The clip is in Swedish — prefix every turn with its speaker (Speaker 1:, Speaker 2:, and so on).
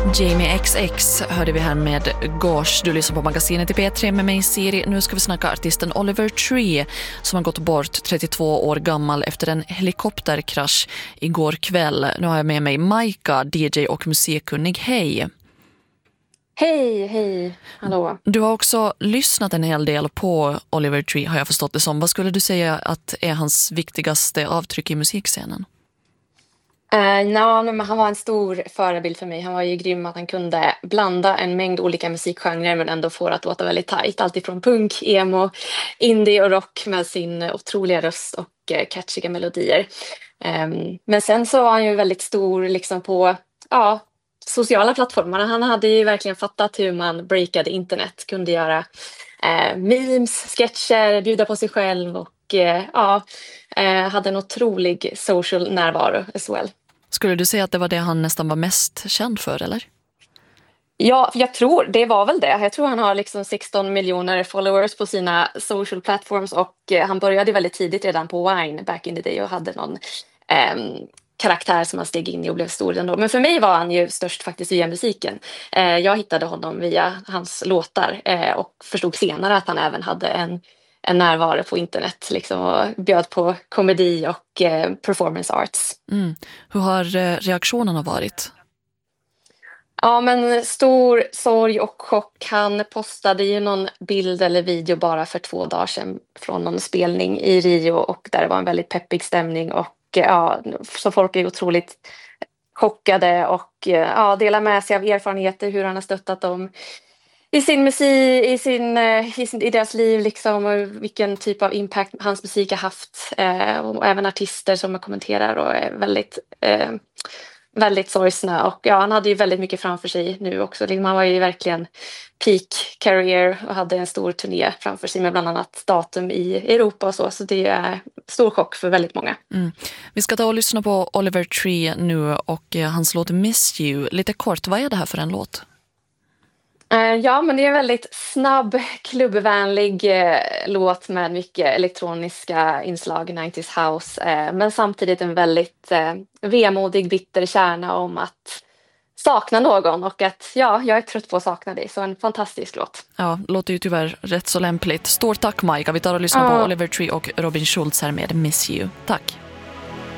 Speaker 1: Jamie XX hörde vi här med Gosh. Du lyssnar på magasinet i P3 med mig Siri. Nu ska vi snacka artisten Oliver Tree som har gått bort 32 år gammal efter en helikopterkrasch igår kväll. Nu har jag med mig Maika, DJ och musikkunnig. Hej!
Speaker 2: Hej, hallå.
Speaker 1: Du har också lyssnat en hel del på Oliver Tree, har jag förstått det som. Vad skulle du säga att är hans viktigaste avtryck i musikscenen?
Speaker 2: Men han var en stor förebild för mig. Han var ju grym att han kunde blanda en mängd olika musikgenrer men ändå få det att låta väldigt tajt. Allt ifrån punk, emo, indie och rock med sin otroliga röst och catchiga melodier. Men sen så var han ju väldigt stor liksom på sociala plattformar. Han hade ju verkligen fattat hur man breakade internet. Kunde göra memes, sketcher, bjuda på sig själv och hade en otrolig social närvaro as well.
Speaker 1: Skulle du säga att det var det han nästan var mest känd för, eller?
Speaker 2: Ja, jag tror det var väl det. Jag tror han har liksom 16 miljoner followers på sina social platforms och han började väldigt tidigt redan på Wine back in the day och hade någon karaktär som han steg in i och blev stor ändå. Men för mig var han ju störst faktiskt via musiken. Jag hittade honom via hans låtar och förstod senare att han även hade en närvaro på internet liksom, och bjöd på komedi och performance arts.
Speaker 1: Hur har reaktionerna varit?
Speaker 2: Ja, men stor sorg och chock. Han postade ju någon bild eller video bara för 2 dagar sedan från någon spelning i Rio och där det var en väldigt peppig stämning och så folk är otroligt chockade och delar med sig av erfarenheter hur han har stöttat dem i sin musik, i deras liv liksom, och vilken typ av impact hans musik har haft och även artister som kommenterar och är väldigt väldigt sorgsna och han hade ju väldigt mycket framför sig nu också. Han var ju verkligen peak career och hade en stor turné framför sig med bland annat datum i Europa och så det är stor chock för väldigt många.
Speaker 1: Vi ska ta och lyssna på Oliver Tree nu och hans låt Miss You. Lite kort, vad är det här för en låt?
Speaker 2: Ja, men det är en väldigt snabb, klubbvänlig låt med mycket elektroniska inslag, 90s house, men samtidigt en väldigt vemodig, bitter kärna om att sakna någon och att jag är trött på att sakna dig. Så en fantastisk låt.
Speaker 1: Ja, låter ju tyvärr rätt så lämpligt. Stort tack Maika, vi tar och lyssnar på Oliver Tree och Robin Schultz här med Miss You. Tack!